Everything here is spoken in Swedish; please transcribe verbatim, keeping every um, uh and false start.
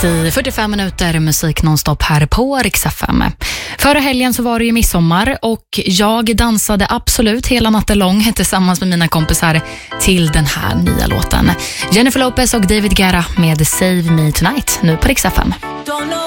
Tonight i fyrtiofem minuter musik nonstop här på Rix F M. Förra helgen så var det ju midsommar och jag dansade absolut hela natten lång tillsammans med mina kompisar till den här nya låten. Jennifer Lopez och David Guetta med Save Me Tonight nu på Rix F M.